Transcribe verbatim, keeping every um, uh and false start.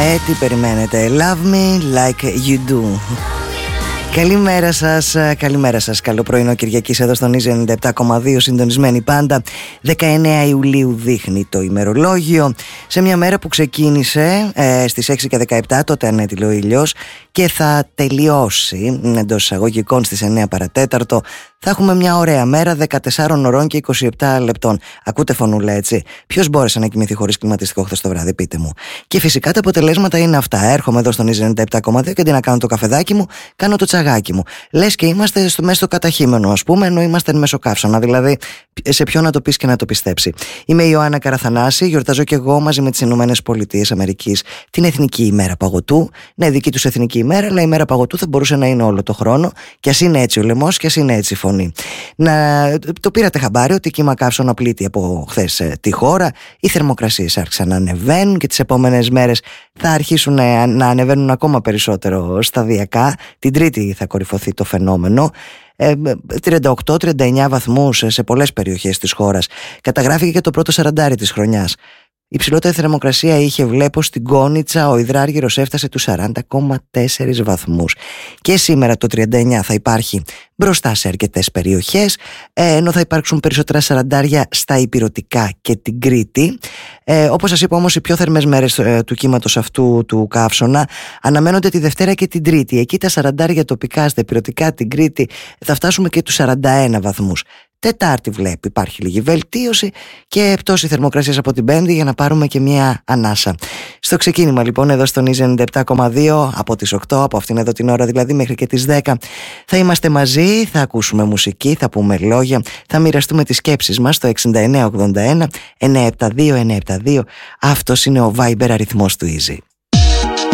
Ε, τι περιμένετε? Love me like you do. Καλημέρα σας, καλημέρα σας. Καλό πρωινό Κυριακής εδώ στον Easy ενενήντα επτά κόμμα δύο, συντονισμένοι πάντα. δεκαεννέα Ιουλίου δείχνει το ημερολόγιο. Σε μια μέρα που ξεκίνησε ε, στις έξι και δεκαεπτά, τότε ανέτειλε ο ήλιος, και θα τελειώσει εντός εισαγωγικών στις εννέα παρατέταρτο. Θα έχουμε μια ωραία μέρα, δεκατεσσάρων ωρών και είκοσι επτά λεπτών. Ακούτε φωνούλα, έτσι? Ποιος μπόρεσε να κοιμηθεί χωρίς κλιματιστικό χθες το βράδυ, πείτε μου? Και φυσικά τα αποτελέσματα είναι αυτά. Έρχομαι εδώ στον Easy ενενήντα επτά κόμμα δύο και αντί να κάνω το καφεδάκι μου, κάνω το τσαγάκι μου. Λες και είμαστε στο, μέσα στο καταχείμενο, ας πούμε, ενώ είμαστε εν μέσω καύσωνα. Δηλαδή, σε ποιον να το πεις και να το πιστέψει. Είμαι η Ιωάννα Καραθανάση, γιορτάζω και εγώ μαζί με τις Ηνωμένες Πολιτείες Αμερικής την Εθνική ημέρα παγωτού. Ναι, δική τους Εθνική ημέρα, αλλά η ημέρα παγωτού θα μπορούσε να είναι όλο το χρόνο, και ας είναι έτσι ο λαιμός και ας είναι έτσι η φωνή. Να, το πήρατε χαμπάρι ότι κύμα καύσωνα πλήττει από χθες ε, τη χώρα. Οι θερμοκρασίες άρχισαν να ανεβαίνουν και τις επόμενες μέρες θα αρχίσουν να, να ανεβαίνουν ακόμα περισσότερο σταδιακά. Την Τρίτη θα κορυφωθεί το φαινόμενο. τριάντα οκτώ τριάντα εννέα βαθμούς σε πολλές περιοχές της χώρας. Καταγράφηκε και το πρώτο σαραντάρι της χρονιάς. Η ψηλότερη θερμοκρασία είχε, βλέπω, στην Κόνιτσα, ο υδράργυρος έφτασε τους σαράντα κόμμα τέσσερα βαθμούς. Και σήμερα το τριάντα εννέα θα υπάρχει μπροστά σε αρκετές περιοχές, ενώ θα υπάρξουν περισσότερα σαραντάρια στα ηπειρωτικά και την Κρήτη. Ε, όπως σας είπα όμως, οι πιο θερμές μέρες ε, του κύματος αυτού του καύσωνα αναμένονται τη Δευτέρα και την Τρίτη. Εκεί τα σαραντάρια τοπικά στα ηπειρωτικά, την Κρήτη, θα φτάσουμε και τους σαράντα ένα βαθμούς. Τετάρτη βλέπει υπάρχει λίγη βελτίωση και πτώση θερμοκρασίας από την Πέμπτη για να πάρουμε και μια ανάσα. Στο ξεκίνημα λοιπόν εδώ στον Easy ενενήντα επτά κόμμα δύο από τις οκτώ, από αυτήν εδώ την ώρα δηλαδή μέχρι και τις δέκα, θα είμαστε μαζί, θα ακούσουμε μουσική, θα πούμε λόγια, θα μοιραστούμε τις σκέψεις μας στο εξήντα εννέα ογδόντα ένα εννιακόσια εβδομήντα δύο εννιακόσια εβδομήντα δύο. Αυτός είναι ο Viber αριθμός του Easy.